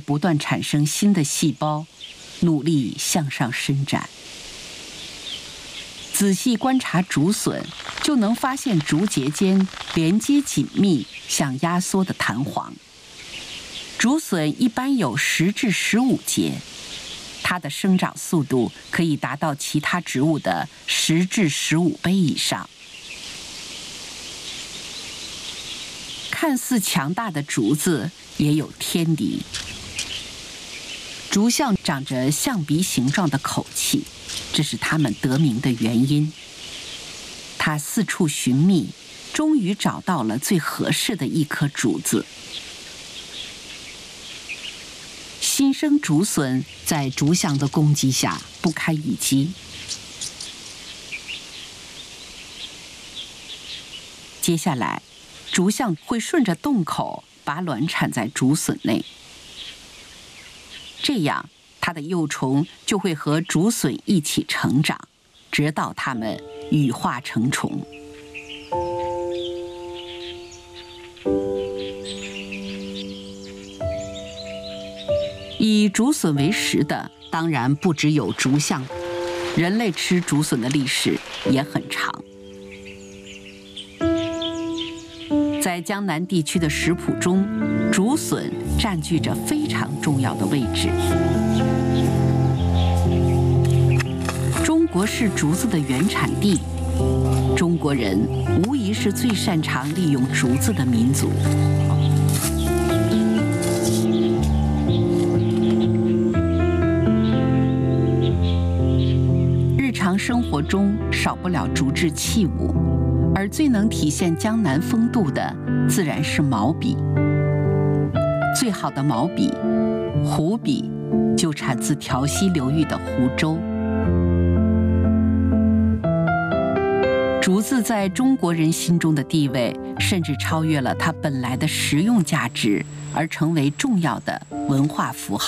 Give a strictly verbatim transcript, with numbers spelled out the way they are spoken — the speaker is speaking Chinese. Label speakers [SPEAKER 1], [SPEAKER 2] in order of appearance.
[SPEAKER 1] 不断产生新的细胞，努力向上伸展。仔细观察竹笋，就能发现竹节间连接紧密，像压缩的弹簧。竹笋一般有十至十五节，它的生长速度可以达到其他植物的十至十五倍以上。看似强大的竹子也有天敌。竹象长着象鼻形状的口器，这是它们得名的原因。它四处寻觅，终于找到了最合适的一颗竹子。新生竹笋在竹象的攻击下不堪一击。接下来，竹象会顺着洞口把卵产在竹笋内，这样它的幼虫就会和竹笋一起成长，直到它们羽化成虫。以竹笋为食的当然不只有竹象，人类吃竹笋的历史也很长。在江南地区的食谱中，竹笋占据着非常重要的位置。中国是竹子的原产地，中国人无疑是最擅长利用竹子的民族。日常生活中少不了竹制器物，而最能体现江南风度的，自然是毛笔。最好的毛笔，湖笔，就产自调溪流域的湖州。竹子在中国人心中的地位，甚至超越了它本来的实用价值，而成为重要的文化符号。